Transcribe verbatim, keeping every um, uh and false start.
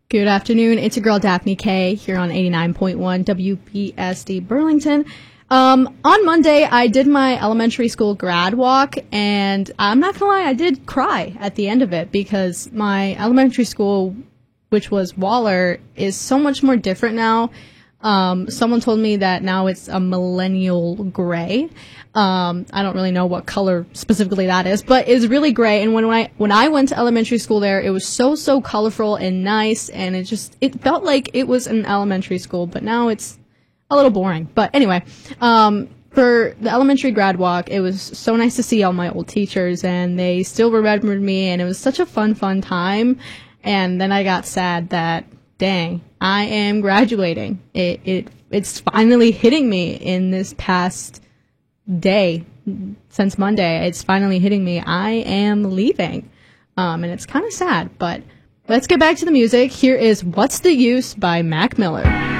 Good afternoon. It's your girl Daphne K here on eighty-nine point one W B S D Burlington. Um, on Monday, I did my elementary school grad walk, and I'm not gonna lie, I did cry at the end of it because my elementary school, which was Waller, is so much more different now. Um, someone told me that now it's a millennial gray. Um, I don't really know what color specifically that is, but it's really gray. And when, when I when I went to elementary school there, it was so so colorful and nice, and it just it felt like it was an elementary school. But now it's a little boring. But anyway, um, for the elementary grad walk, it was so nice to see all my old teachers, and they still remembered me, and it was such a fun fun time. And then I got sad that, dang, I am graduating. It it it's finally hitting me in this past day since Monday. It's finally hitting me. I am leaving. Um, and it's kind of sad, but let's get back to the music. Here is What's the Use by Mac Miller.